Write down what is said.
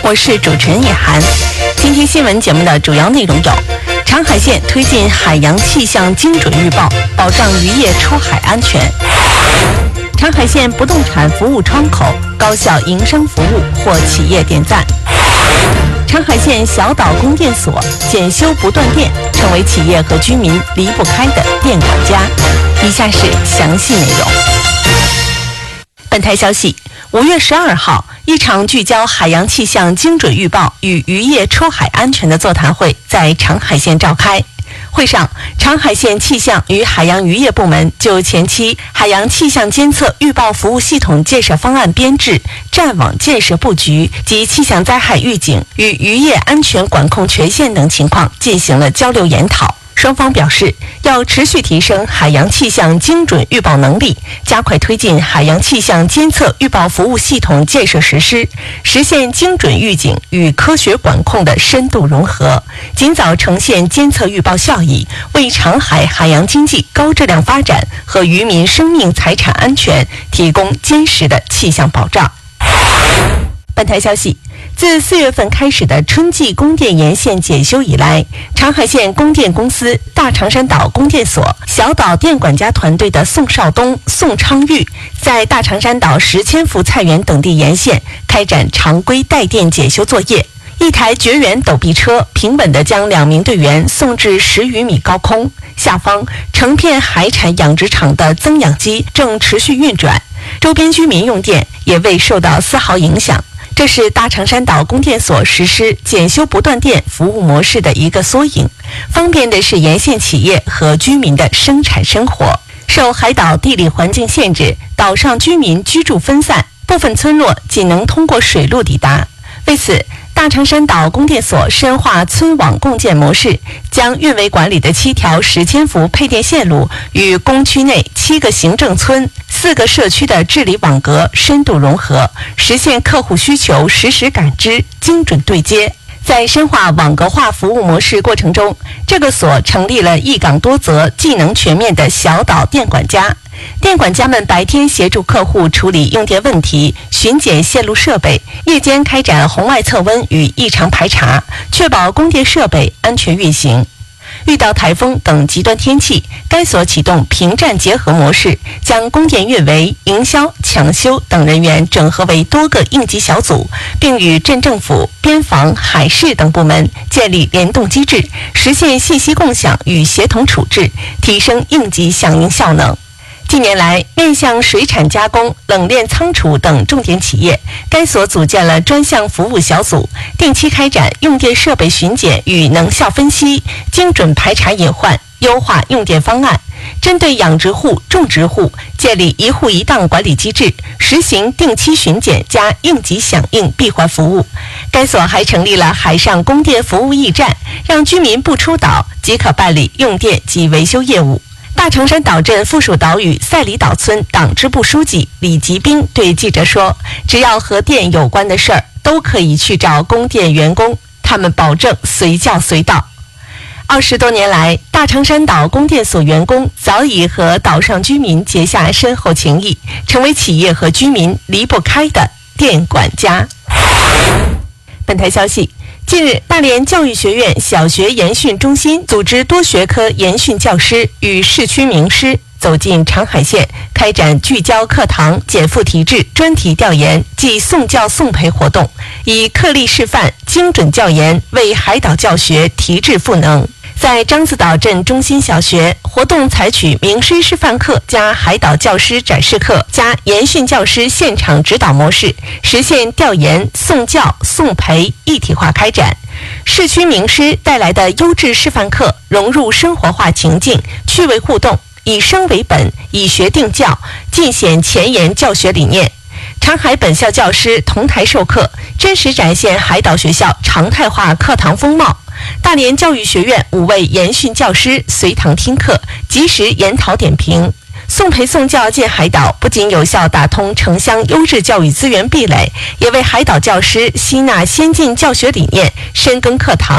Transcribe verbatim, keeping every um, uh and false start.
我是主持人叶涵。今天新闻节目的主要内容有：长海县推进海洋气象精准预报，保障渔业出海安全；长海县不动产服务窗口高效营商服务获企业点赞；长海县小岛供电所检修不断电，成为企业和居民离不开的电管家。以下是详细内容。本台消息，五月十二号，一场聚焦海洋气象精准预报与渔业出海安全的座谈会在长海县召开。会上，长海县气象与海洋渔业部门就前期海洋气象监测预报服务系统建设方案编制、站网建设布局及气象灾害预警与渔业安全管控权限等情况进行了交流研讨。双方表示，要持续提升海洋气象精准预报能力，加快推进海洋气象监测预报服务系统建设实施，实现精准预警与科学管控的深度融合，尽早呈现监测预报效益，为长海海洋经济高质量发展和渔民生命财产安全提供坚实的气象保障。本台消息，自四月份开始的春季供电沿线检修以来，长海县供电公司、大长山岛供电所、小岛电管家团队的宋少东、宋昌玉在大长山岛石千福菜园等地沿线开展常规带电检修作业。一台绝缘陡壁车平稳地将两名队员送至十余米高空，下方成片海产养殖场的增氧机正持续运转，周边居民用电也未受到丝毫影响。这是大长山岛供电所实施检修不断电服务模式的一个缩影，方便的是沿线企业和居民的生产生活。受海岛地理环境限制，岛上居民居住分散，部分村落仅能通过水路抵达。为此，大长山岛供电所深化村网共建模式，将运维管理的七条石千福配电线路与工区内七个行政村、四个社区的治理网格深度融合，实现客户需求实时感知、精准对接。在深化网格化服务模式过程中，这个所成立了一岗多责、技能全面的小岛电管家。电管家们白天协助客户处理用电问题、巡检线路设备，夜间开展红外测温与异常排查，确保供电设备安全运行。遇到台风等极端天气，该所启动平战结合模式，将供电运维、营销、抢修等人员整合为多个应急小组，并与镇政府、边防、海事等部门建立联动机制，实现信息共享与协同处置，提升应急响应效能。近年来，面向水产加工、冷链仓储等重点企业，该所组建了专项服务小组，定期开展用电设备巡检与能效分析，精准排查隐患，优化用电方案。针对养殖户、种植户，建立一户一档管理机制，实行定期巡检加应急响应闭环服务。该所还成立了海上供电服务驿站，让居民不出岛即可办理用电及维修业务。大长山岛镇附属岛屿赛里岛村党支部书记李吉兵对记者说，只要和电有关的事儿，都可以去找供电员工，他们保证随叫随到。二十多年来，大长山岛供电所员工早已和岛上居民结下深厚情谊，成为企业和居民离不开的电管家。本台消息，近日，大连教育学院小学研训中心组织多学科研训教师与市区名师走进长海县，开展聚焦课堂减负提质专题调研暨送教送培活动，以课例示范、精准教研为海岛教学提质赋能。在獐子岛镇中心小学，活动采取名师示范课加海岛教师展示课加研训教师现场指导模式，实现调研、送教、送培一体化开展。市区名师带来的优质示范课融入生活化情境，趣味互动，以生为本，以学定教，尽显前沿教学理念。长海本校教师同台授课，真实展现海岛学校常态化课堂风貌。大连教育学院五位研训教师随堂听课，及时研讨点评。送培送教建海岛不仅有效打通城乡优质教育资源壁垒，也为海岛教师吸纳先进教学理念，深耕课堂，